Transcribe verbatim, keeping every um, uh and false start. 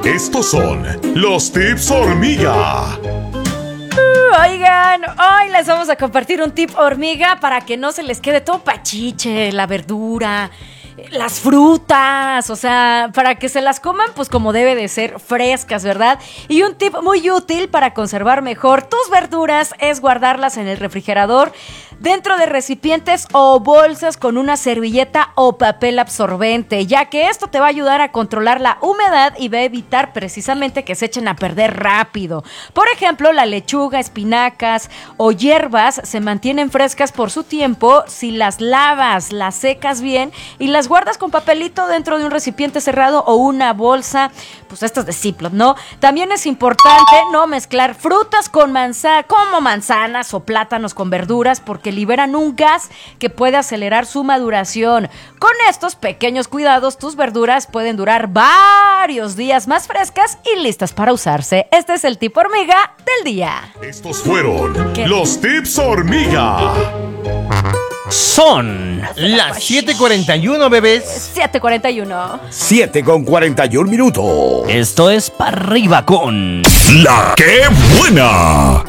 Estos son los tips hormiga. Oigan, hoy les vamos a compartir un tip hormiga para que no se les quede todo pachiche, la verdura, las frutas, o sea, para que se las coman pues como debe de ser, frescas, ¿verdad? Y un tip muy útil para conservar mejor tus verduras es guardarlas en el refrigerador dentro de recipientes o bolsas con una servilleta o papel absorbente, ya que esto te va a ayudar a controlar la humedad y va a evitar precisamente que se echen a perder rápido. Por ejemplo, la lechuga, espinacas o hierbas se mantienen frescas por su tiempo si las lavas, las secas bien y las guardas con papelito dentro de un recipiente cerrado o una bolsa, pues estas de Ziploc, ¿no? También es importante no mezclar frutas con manzana, como manzanas o plátanos con verduras, porque liberan un gas que puede acelerar su maduración. Con estos pequeños cuidados, tus verduras pueden durar varios días más frescas y listas para usarse. Este es el tip hormiga del día. Estos fueron ¿Qué? los tips hormiga. Son las siete cuarenta y uno, bebés. siete cuarenta y uno. siete con cuarenta y un minutos. Esto es Pa' Arriba con La que buena.